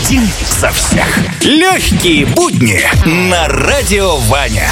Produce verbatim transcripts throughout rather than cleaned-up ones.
Один за всех. Легкие будни на Радио Ваня.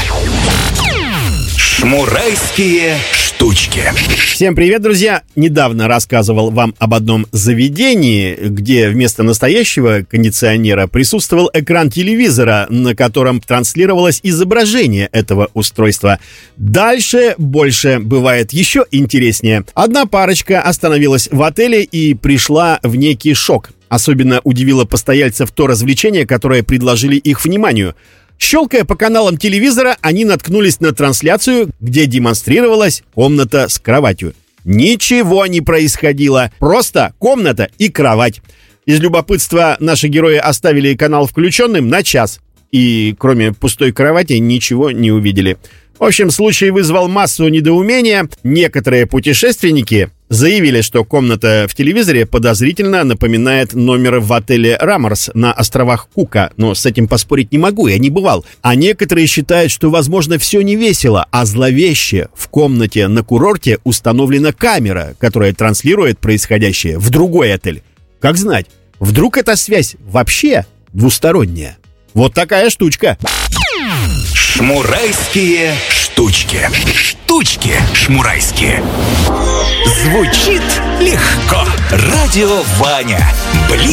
Шмурайские штучки. Всем привет, друзья! Недавно рассказывал вам об одном заведении, где вместо настоящего кондиционера присутствовал экран телевизора, на котором транслировалось изображение этого устройства. Дальше больше бывает еще интереснее. Одна парочка остановилась в отеле и пришла в некий шок. Особенно удивило постояльцев то развлечение, которое предложили их вниманию. Щелкая по каналам телевизора, они наткнулись на трансляцию, где демонстрировалась комната с кроватью. Ничего не происходило, просто комната и кровать. Из любопытства наши герои оставили канал включенным на час. И кроме пустой кровати ничего не увидели. В общем, случай вызвал массу недоумения. Некоторые путешественники заявили, что комната в телевизоре подозрительно напоминает номер в отеле «Раморс» на островах Кука. Но с этим поспорить не могу, я не бывал. А некоторые считают, что, возможно, все не весело, а зловеще. В комнате на курорте установлена камера, которая транслирует происходящее в другой отель. Как знать, вдруг эта связь вообще двусторонняя? Вот такая штучка. Шмурайские штучки. Штучки шмурайские. Звучит легко. Радио Ваня. Ближе